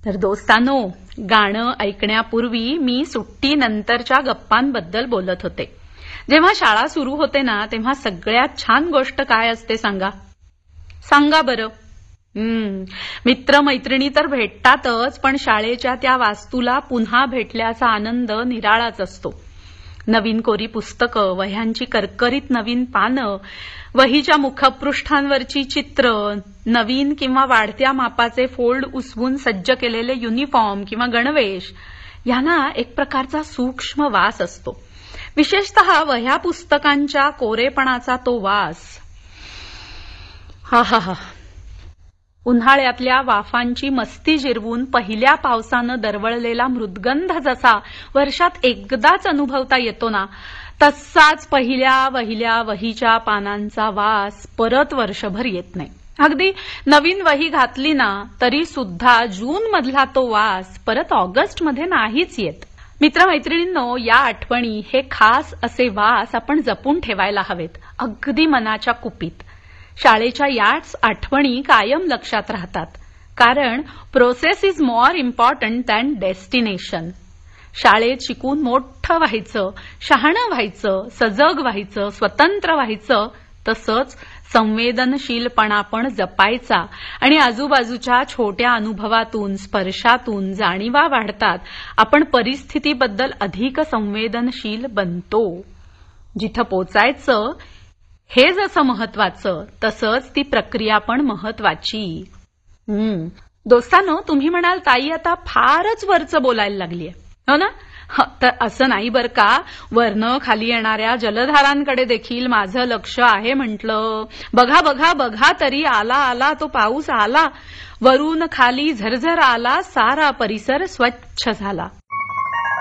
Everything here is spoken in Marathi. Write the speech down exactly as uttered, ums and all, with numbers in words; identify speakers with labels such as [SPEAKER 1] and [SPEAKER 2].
[SPEAKER 1] तर दोस्तानो, गाणं ऐकण्यापूर्वी मी सुट्टीनंतरच्या गप्पांबद्दल बोलत होते. जेव्हा शाळा सुरू होते ना, तेव्हा सगळ्यात छान गोष्ट काय असते सांगा? सांगा बरं. हम्म मित्रमैत्रिणी तर भेटतातच, पण शाळेच्या त्या वास्तूला पुन्हा भेटल्याचा आनंद निराळाच असतो. नवीन कोरी पुस्तकं, वह्यांची करकरीत नवीन पानं, वहीच्या मुखपृष्ठांवरची चित्र, नवीन किंवा वाढत्या मापाचे फोल्ड उसवून सज्ज केलेले युनिफॉर्म किंवा गणवेश, यांना एक प्रकारचा सूक्ष्म वास असतो. विशेषतः वह्या पुस्तकांच्या कोरेपणाचा तो वास. हा हा हा उन्हाळ्यातल्या वाफांची मस्ती जिरवून पहिल्या पावसानं दरवळलेला मृदगंध जसा वर्षात एकदाच अनुभवता येतो ना, तसाच पहिल्या वहिल्या वहीच्या पानांचा वास परत वर्षभर येत नाही. अगदी नवीन वही घातली ना तरी सुद्धा जून मधला तो वास परत ऑगस्ट मध्ये नाहीच येत. मित्रमैत्रिणींनो, या आठवणी, हे खास असे वास आपण जपून ठेवायला हवेत, अगदी मनाच्या कुपीत. शाळेच्या याच आठवणी कायम लक्षात राहतात, कारण process is more important than destination. शाळेत शिकून मोठं व्हायचं, शहाणं व्हायचं, सजग व्हायचं, स्वतंत्र व्हायचं, तसंच संवेदनशीलपणा पण जपायचा आणि आजूबाजूच्या छोट्या अनुभवातून, स्पर्शातून जाणीवा वाढतात. आपण परिस्थितीबद्दल अधिक संवेदनशील बनतो. जिथं पोचायचं हे जसं महत्वाचं, तसंच ती प्रक्रिया पण महत्वाची. हम्म दोस्तांनो, तुम्ही म्हणाल ताई आता फारच वरचं बोलायला लागलीय, हो ना? तर असं नाही बर का. वरनं खाली येणाऱ्या जलधारांकडे देखील माझं लक्ष आहे म्हटलं. बघा बघा बघा तरी, आला आला तो पाऊस आला, वरून खाली झरझर आला, सारा परिसर स्वच्छ झाला.